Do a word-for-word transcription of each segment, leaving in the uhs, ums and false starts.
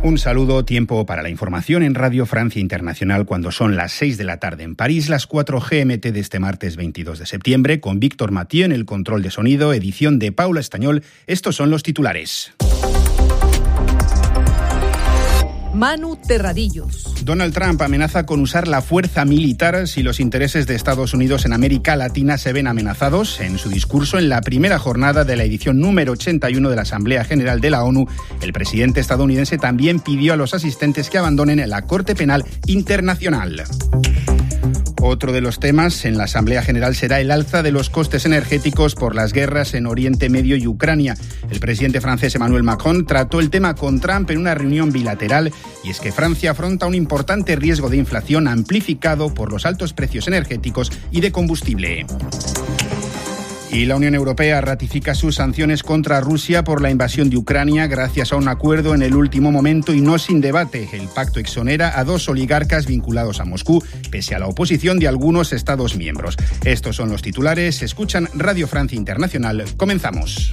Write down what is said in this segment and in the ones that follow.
Un saludo, tiempo para la información en Radio Francia Internacional cuando son las seis de la tarde en París, las cuatro G M T de este martes veintidós de septiembre, con Víctor Mathieu en el control de sonido, edición de Paula Estañol. Estos son los titulares. Manu Terradillos. Donald Trump amenaza con usar la fuerza militar si los intereses de Estados Unidos en América Latina se ven amenazados. En su discurso en la primera jornada de la edición número ochenta y uno de la Asamblea General de la ONU, el presidente estadounidense también pidió a los asistentes que abandonen la Corte Penal Internacional. Otro de los temas en la Asamblea General será el alza de los costes energéticos por las guerras en Oriente Medio y Ucrania. El presidente francés Emmanuel Macron trató el tema con Trump en una reunión bilateral, y es que Francia afronta un importante riesgo de inflación amplificado por los altos precios energéticos y de combustible. Y la Unión Europea ratifica sus sanciones contra Rusia por la invasión de Ucrania gracias a un acuerdo en el último momento y no sin debate. El pacto exonera a dos oligarcas vinculados a Moscú, pese a la oposición de algunos Estados miembros. Estos son los titulares. Escuchan Radio Francia Internacional. Comenzamos.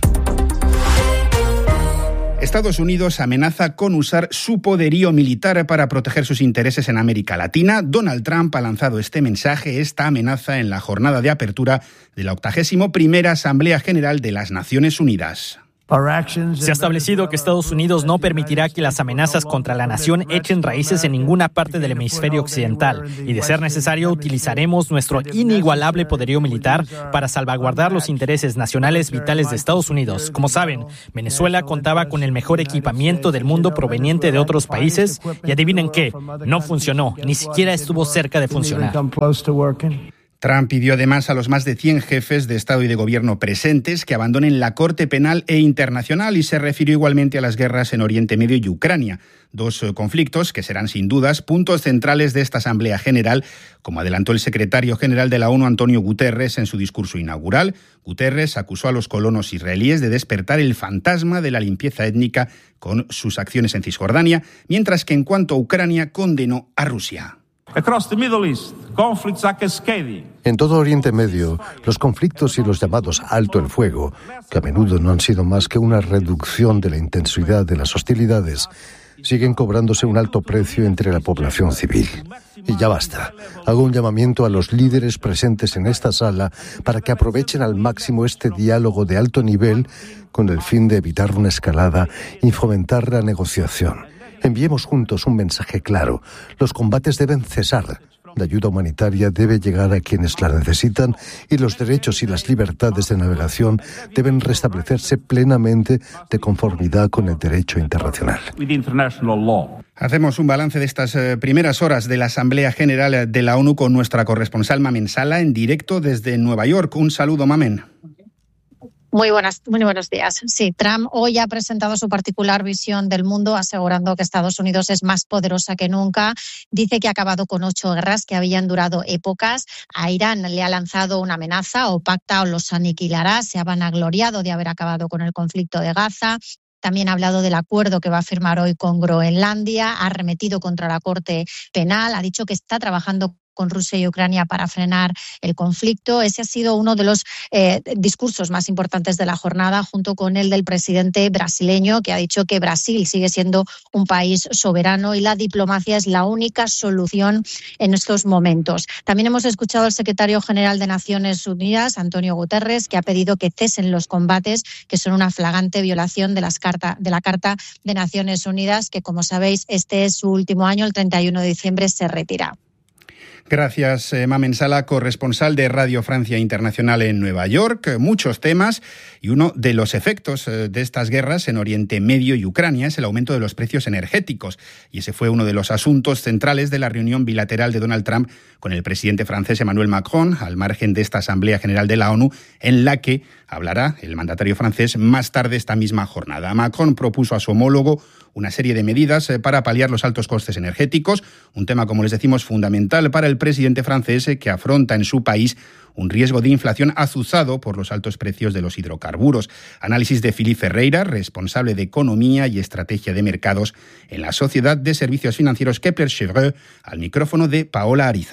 Estados Unidos amenaza con usar su poderío militar para proteger sus intereses en América Latina. Donald Trump ha lanzado este mensaje, esta amenaza, en la jornada de apertura de la octagésima primera Asamblea General de las Naciones Unidas. Se ha establecido que Estados Unidos no permitirá que las amenazas contra la nación echen raíces en ninguna parte del hemisferio occidental y, de ser necesario, utilizaremos nuestro inigualable poderío militar para salvaguardar los intereses nacionales vitales de Estados Unidos. Como saben, Venezuela contaba con el mejor equipamiento del mundo proveniente de otros países y adivinen qué, no funcionó, ni siquiera estuvo cerca de funcionar. Trump pidió además a los más de cien jefes de Estado y de Gobierno presentes que abandonen la Corte Penal e Internacional y se refirió igualmente a las guerras en Oriente Medio y Ucrania. Dos conflictos que serán sin dudas puntos centrales de esta Asamblea General, como adelantó el secretario general de la ONU, Antonio Guterres, en su discurso inaugural. Guterres acusó a los colonos israelíes de despertar el fantasma de la limpieza étnica con sus acciones en Cisjordania, mientras que en cuanto a Ucrania condenó a Rusia. En todo Oriente Medio, los conflictos y los llamados alto el fuego, que a menudo no han sido más que una reducción de la intensidad de las hostilidades, siguen cobrándose un alto precio entre la población civil. Y ya basta. Hago un llamamiento a los líderes presentes en esta sala para que aprovechen al máximo este diálogo de alto nivel con el fin de evitar una escalada y fomentar la negociación. Enviemos juntos un mensaje claro. Los combates deben cesar. La ayuda humanitaria debe llegar a quienes la necesitan y los derechos y las libertades de navegación deben restablecerse plenamente de conformidad con el derecho internacional. Hacemos un balance de estas primeras horas de la Asamblea General de la ONU con nuestra corresponsal Mamen Sala en directo desde Nueva York. Un saludo, Mamen. Muy buenas, muy buenos días. Sí, Trump hoy ha presentado su particular visión del mundo, asegurando que Estados Unidos es más poderosa que nunca. Dice que ha acabado con ocho guerras que habían durado épocas. A Irán le ha lanzado una amenaza: o pacta o los aniquilará. Se ha vanagloriado de haber acabado con el conflicto de Gaza. También ha hablado del acuerdo que va a firmar hoy con Groenlandia. Ha arremetido contra la Corte Penal. Ha dicho que está trabajando con Rusia y Ucrania para frenar el conflicto. Ese ha sido uno de los eh, discursos más importantes de la jornada, junto con el del presidente brasileño, que ha dicho que Brasil sigue siendo un país soberano y la diplomacia es la única solución en estos momentos. También hemos escuchado al secretario general de Naciones Unidas, Antonio Guterres, que ha pedido que cesen los combates, que son una flagrante violación de, las carta, de la Carta de Naciones Unidas, que, como sabéis, este es su último año, el treinta y uno de diciembre se retira. Gracias, eh, Mamen Sala, corresponsal de Radio Francia Internacional en Nueva York. Muchos temas, y uno de los efectos eh, de estas guerras en Oriente Medio y Ucrania es el aumento de los precios energéticos. Y ese fue uno de los asuntos centrales de la reunión bilateral de Donald Trump con el presidente francés Emmanuel Macron, al margen de esta Asamblea General de la ONU, en la que hablará el mandatario francés más tarde esta misma jornada. Macron propuso a su homólogo una serie de medidas para paliar los altos costes energéticos, un tema, como les decimos, fundamental para el presidente francés, que afronta en su país un riesgo de inflación azuzado por los altos precios de los hidrocarburos. Análisis de Philippe Ferreira, responsable de Economía y Estrategia de Mercados en la Sociedad de Servicios Financieros Kepler Chevreux, al micrófono de Paola Ariza.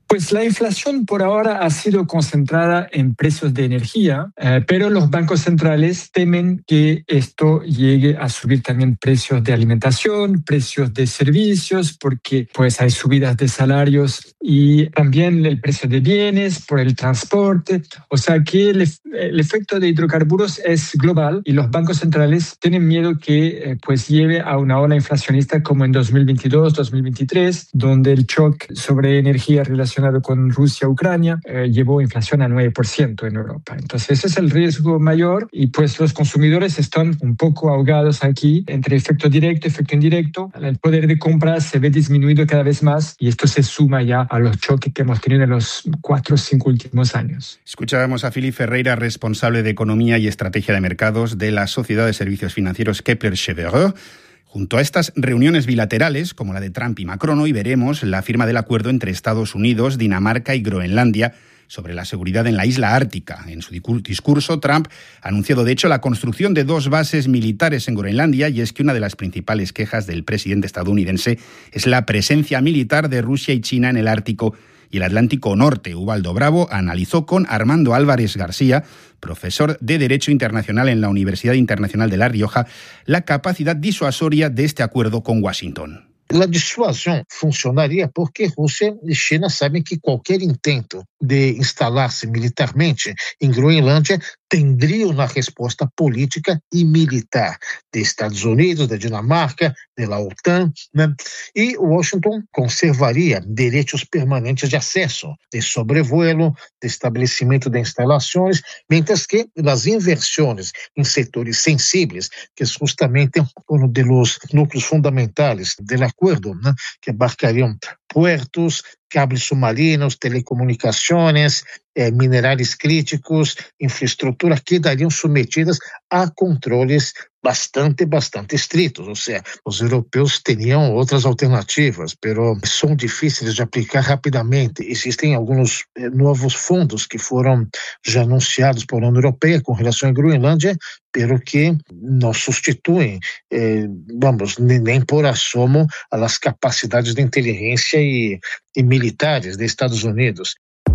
Pues la inflación por ahora ha sido concentrada en precios de energía, eh, pero los bancos centrales temen que esto llegue a subir también precios de alimentación, precios de servicios, porque pues hay subidas de salarios y también el precio de bienes por el transporte. O sea que el, el efecto de hidrocarburos es global y los bancos centrales tienen miedo que eh, pues lleve a una ola inflacionista como en dos mil veintidós, dos mil veintitrés, donde el shock sobre energía relacionado con Rusia-Ucrania eh, llevó inflación a nueve por ciento en Europa. Entonces ese es el riesgo mayor y pues los consumidores están un poco ahogados aquí entre efecto directo y efecto indirecto. El poder de compra se ve disminuido cada vez más y esto se suma ya a los choques que hemos tenido en los cuatro o cinco últimos años. Escuchábamos a Philippe Ferreira, responsable de Economía y Estrategia de Mercados de la Sociedad de Servicios Financieros Kepler Cheuvreux. Junto a estas reuniones bilaterales, como la de Trump y Macron, hoy veremos la firma del acuerdo entre Estados Unidos, Dinamarca y Groenlandia sobre la seguridad en la isla ártica. En su discurso, Trump ha anunciado, de hecho, la construcción de dos bases militares en Groenlandia, y es que una de las principales quejas del presidente estadounidense es la presencia militar de Rusia y China en el Ártico y el Atlántico Norte. Ubaldo Bravo analizó con Armando Álvarez García, profesor de Derecho Internacional en la Universidad Internacional de La Rioja, la capacidad disuasoria de este acuerdo con Washington. La disuasão funcionaria porque Rússia e China sabem que qualquer intento de instalar-se militarmente em Groenlândia tendria uma resposta política e militar de Estados Unidos, da Dinamarca, da OTAN, né? E Washington conservaria direitos permanentes de acesso, de sobrevuelo, de estabelecimento de instalações, mientras que as inversões em setores sensíveis, que é justamente um dos núcleos fundamentais do acordo, né? Que abarcariam puertos, cables submarinos, telecomunicações, eh, minerais críticos, infraestruturas quedariam submetidas a controles bastante, bastante estritos. Ou seja, os europeus teriam outras alternativas, pero são difíceis de aplicar rapidamente. Existem alguns eh, novos fundos que foram já anunciados pela União Europeia com relação à Groenlândia, pero que não substituem, eh, vamos, nem, nem por assomo as capacidades de inteligência e, e militares de Estados Unidos.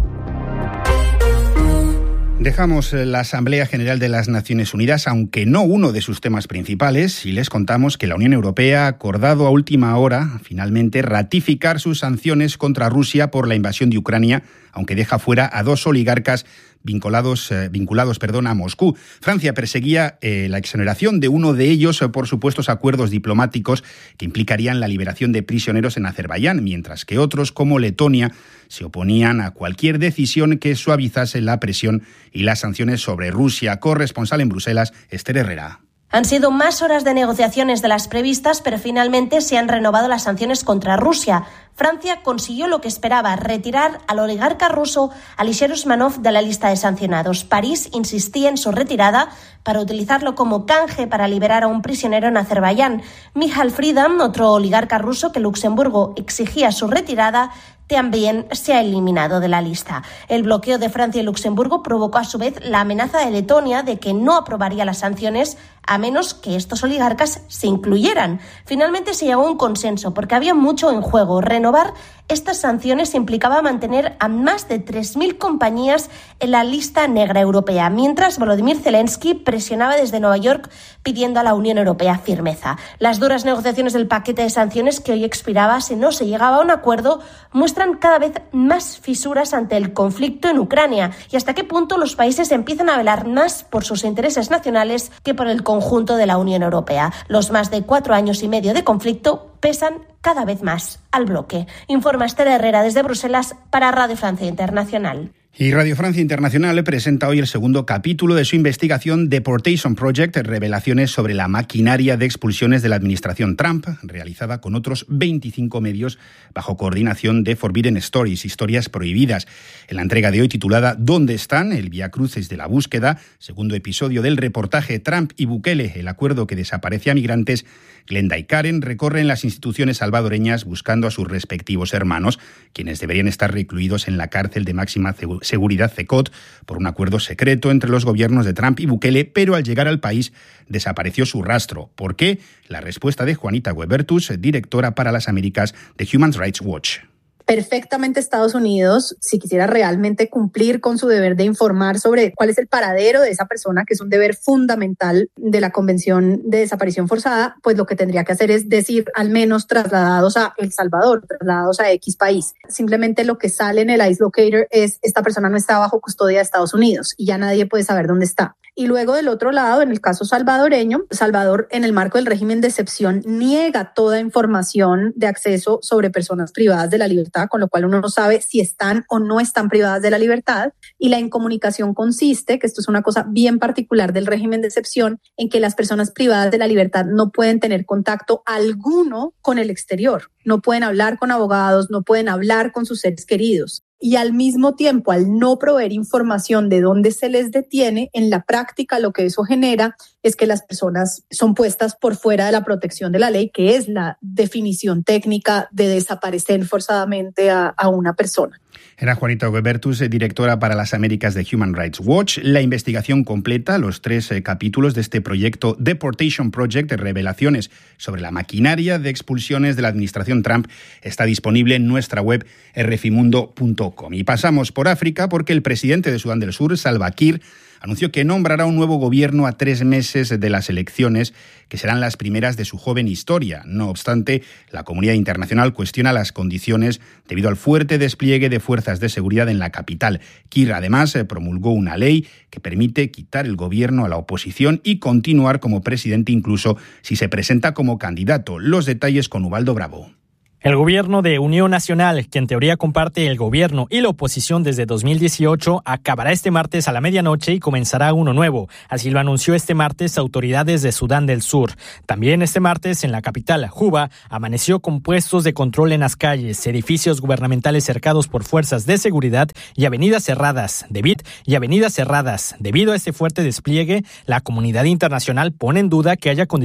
Dejamos la Asamblea General de las Naciones Unidas, aunque no uno de sus temas principales, y les contamos que la Unión Europea ha acordado a última hora, finalmente, ratificar sus sanciones contra Rusia por la invasión de Ucrania, aunque deja fuera a dos oligarcas vinculados, eh, vinculados perdón, a Moscú. Francia perseguía eh, la exoneración de uno de ellos eh, por supuestos acuerdos diplomáticos que implicarían la liberación de prisioneros en Azerbaiyán, mientras que otros, como Letonia, se oponían a cualquier decisión que suavizase la presión y las sanciones sobre Rusia. Corresponsal en Bruselas, Esther Herrera. Han sido más horas de negociaciones de las previstas, pero finalmente se han renovado las sanciones contra Rusia. Francia consiguió lo que esperaba, retirar al oligarca ruso Alisher Usmanov de la lista de sancionados. París insistía en su retirada para utilizarlo como canje para liberar a un prisionero en Azerbaiyán. Michal Friedan, otro oligarca ruso que Luxemburgo exigía su retirada, también se ha eliminado de la lista. El bloqueo de Francia y Luxemburgo provocó a su vez la amenaza de Letonia de que no aprobaría las sanciones a menos que estos oligarcas se incluyeran. Finalmente se llegó a un consenso porque había mucho en juego. Renovar estas sanciones implicaba mantener a más de tres mil compañías en la lista negra europea, mientras Volodymyr Zelensky presionaba desde Nueva York pidiendo a la Unión Europea firmeza. Las duras negociaciones del paquete de sanciones que hoy expiraba, si no se llegaba a un acuerdo, muestran cada vez más fisuras ante el conflicto en Ucrania y hasta qué punto los países empiezan a velar más por sus intereses nacionales que por el conjunto de la Unión Europea. Los más de cuatro años y medio de conflicto pesan cada vez más al bloque. Informa Esther Herrera desde Bruselas para Radio Francia Internacional. Y Radio Francia Internacional presenta hoy el segundo capítulo de su investigación Deportation Project, revelaciones sobre la maquinaria de expulsiones de la administración Trump, realizada con otros veinticinco medios bajo coordinación de Forbidden Stories, historias prohibidas. En la entrega de hoy titulada ¿Dónde están? El viacrucis de la búsqueda, segundo episodio del reportaje Trump y Bukele, el acuerdo que desaparece a migrantes, Glenda y Karen recorren las instituciones salvadoreñas buscando a sus respectivos hermanos, quienes deberían estar recluidos en la cárcel de máxima seguridad C E C O T por un acuerdo secreto entre los gobiernos de Trump y Bukele, pero al llegar al país desapareció su rastro. ¿Por qué? La respuesta de Juanita Huebertus, directora para las Américas de Human Rights Watch. Perfectamente Estados Unidos, si quisiera realmente cumplir con su deber de informar sobre cuál es el paradero de esa persona, que es un deber fundamental de la Convención de Desaparición Forzada, pues lo que tendría que hacer es decir al menos trasladados a El Salvador, trasladados a X país. Simplemente lo que sale en el I C E Locator es esta persona no está bajo custodia de Estados Unidos y ya nadie puede saber dónde está. Y luego del otro lado, en el caso salvadoreño, Salvador, en el marco del régimen de excepción, niega toda información de acceso sobre personas privadas de la libertad, con lo cual uno no sabe si están o no están privadas de la libertad. Y la incomunicación consiste, que esto es una cosa bien particular del régimen de excepción, en que las personas privadas de la libertad no pueden tener contacto alguno con el exterior. No pueden hablar con abogados, no pueden hablar con sus seres queridos. Y al mismo tiempo, al no proveer información de dónde se les detiene, en la práctica lo que eso genera es que las personas son puestas por fuera de la protección de la ley, que es la definición técnica de desaparecer forzadamente a, a una persona. Era Juanita Guebertus, directora para las Américas de Human Rights Watch. La investigación completa, los tres eh, capítulos de este proyecto Deportation Project, revelaciones sobre la maquinaria de expulsiones de la administración Trump, está disponible en nuestra web erre efe mundo punto com. Y pasamos por África porque el presidente de Sudán del Sur, Salva Kiir, anunció que nombrará un nuevo gobierno a tres meses de las elecciones, que serán las primeras de su joven historia. No obstante, la comunidad internacional cuestiona las condiciones debido al fuerte despliegue de fuerzas de seguridad en la capital. Kiir, además, promulgó una ley que permite quitar el gobierno a la oposición y continuar como presidente incluso si se presenta como candidato. Los detalles con Ubaldo Bravo. El gobierno de Unión Nacional, que en teoría comparte el gobierno y la oposición desde dos mil dieciocho, acabará este martes a la medianoche y comenzará uno nuevo. Así lo anunció este martes autoridades de Sudán del Sur. También este martes en la capital, Juba, amaneció con puestos de control en las calles, edificios gubernamentales cercados por fuerzas de seguridad y avenidas cerradas. Debido, y avenidas cerradas. Debido a este fuerte despliegue, la comunidad internacional pone en duda que haya condiciones